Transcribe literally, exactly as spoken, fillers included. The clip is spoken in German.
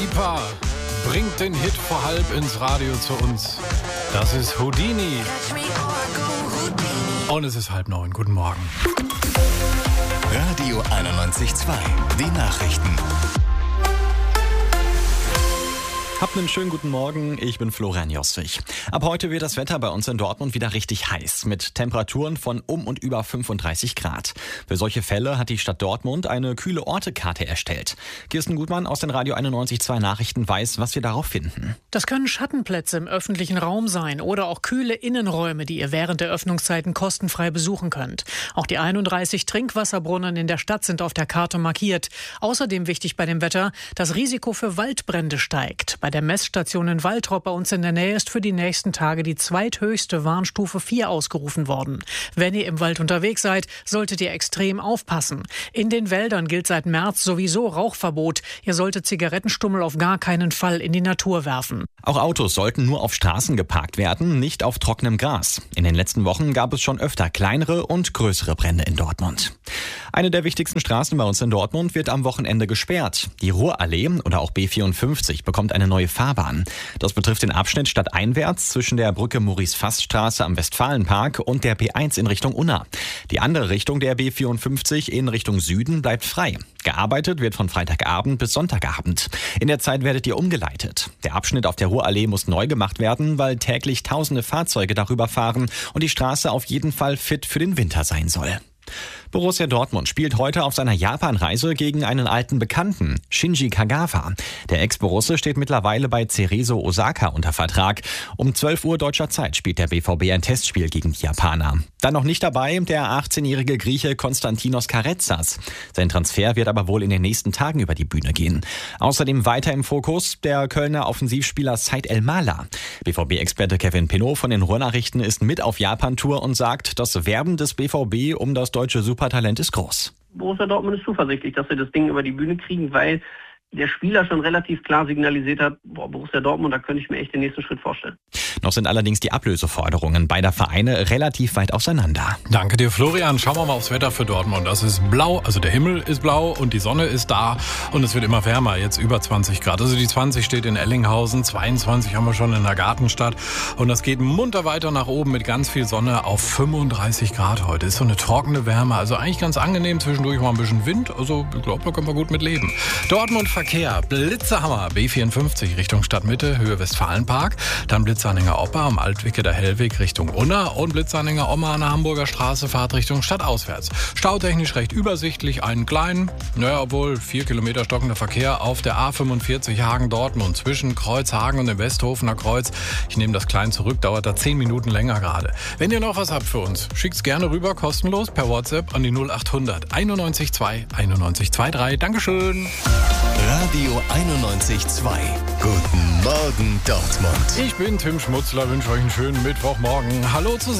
Lipa bringt den Hit vor halb ins Radio zu uns. Das ist Houdini. Und es ist halb neun. Guten Morgen. Radio einundneunzig Komma zwei. Die Nachrichten. Habt einen schönen guten Morgen, ich bin Florian Jossig. Ab heute wird das Wetter bei uns in Dortmund wieder richtig heiß, mit Temperaturen von um und über fünfunddreißig Grad. Für solche Fälle hat die Stadt Dortmund eine kühle Ortekarte erstellt. Kirsten Gutmann aus den Radio einundneunzig Komma zwei Nachrichten weiß, was wir darauf finden. Das können Schattenplätze im öffentlichen Raum sein oder auch kühle Innenräume, die ihr während der Öffnungszeiten kostenfrei besuchen könnt. Auch die einunddreißig Trinkwasserbrunnen in der Stadt sind auf der Karte markiert. Außerdem wichtig bei dem Wetter, das Risiko für Waldbrände steigt. Bei der Messstation in Waltrop bei uns in der Nähe ist für die nächsten Tage die zweithöchste Warnstufe vier ausgerufen worden. Wenn ihr im Wald unterwegs seid, solltet ihr extrem aufpassen. In den Wäldern gilt seit März sowieso Rauchverbot. Ihr solltet Zigarettenstummel auf gar keinen Fall in die Natur werfen. Auch Autos sollten nur auf Straßen geparkt werden, nicht auf trockenem Gras. In den letzten Wochen gab es schon öfter kleinere und größere Brände in Dortmund. Eine der wichtigsten Straßen bei uns in Dortmund wird am Wochenende gesperrt. Die Ruhrallee oder auch B vierundfünfzig bekommt eine neue Fahrbahn. Das betrifft den Abschnitt stadteinwärts zwischen der Brücke Maurice-Fass-Straße am Westfalenpark und der B eins in Richtung Unna. Die andere Richtung der B vierundfünfzig in Richtung Süden bleibt frei. Gearbeitet wird von Freitagabend bis Sonntagabend. In der Zeit werdet ihr umgeleitet. Der Abschnitt auf der Ruhrallee muss neu gemacht werden, weil täglich tausende Fahrzeuge darüber fahren und die Straße auf jeden Fall fit für den Winter sein soll. Borussia Dortmund spielt heute auf seiner Japan-Reise gegen einen alten Bekannten, Shinji Kagawa. Der Ex-Borusse steht mittlerweile bei Cerezo Osaka unter Vertrag. Um zwölf Uhr deutscher Zeit spielt der B V B ein Testspiel gegen die Japaner. Dann noch nicht dabei der achtzehnjährige Grieche Konstantinos Karetsas. Sein Transfer wird aber wohl in den nächsten Tagen über die Bühne gehen. Außerdem weiter im Fokus der Kölner Offensivspieler Said El-Mala. B V B-Experte Kevin Pinot von den Ruhrnachrichten ist mit auf Japan-Tour und sagt, das Werben des B V B um das deutsche Supertalent ist groß. Borussia Dortmund ist zuversichtlich, dass wir das Ding über die Bühne kriegen, weil der Spieler schon relativ klar signalisiert hat, boah, Borussia Dortmund, da könnte ich mir echt den nächsten Schritt vorstellen. Noch sind allerdings die Ablöseforderungen beider Vereine relativ weit auseinander. Danke dir, Florian. Schauen wir mal aufs Wetter für Dortmund. Das ist blau, also der Himmel ist blau und die Sonne ist da und es wird immer wärmer, jetzt über zwanzig Grad. Also die zwanzig steht in Ellinghausen, zweiundzwanzig haben wir schon in der Gartenstadt und das geht munter weiter nach oben mit ganz viel Sonne auf fünfunddreißig Grad heute. Ist so eine trockene Wärme, also eigentlich ganz angenehm, zwischendurch mal ein bisschen Wind, also ich glaube, da können wir gut mit leben. Dortmund Verkehr, Blitzerhammer, B vierundfünfzig Richtung Stadtmitte, Höhe Westfalenpark, dann Blitzerhanninger Opa am Altwickeler Hellweg Richtung Unna und Blitzerhanninger Oma an der Hamburger Straße, Fahrt Richtung Stadtauswärts. Stautechnisch recht übersichtlich, einen kleinen, naja, obwohl vier Kilometer stockender Verkehr auf der A fünfundvierzig Hagen-Dortmund zwischen Kreuzhagen und dem Westhofener Kreuz. Ich nehme das klein zurück, dauert da zehn Minuten länger gerade. Wenn ihr noch was habt für uns, schickt's gerne rüber, kostenlos per WhatsApp an die null achthundert einundneunzig zwei einundneunzig dreiundzwanzig. Dankeschön. Radio einundneunzig Komma zwei. Guten Morgen Dortmund. Ich bin Tim Schmutzler, wünsche euch einen schönen Mittwochmorgen. Hallo zusammen.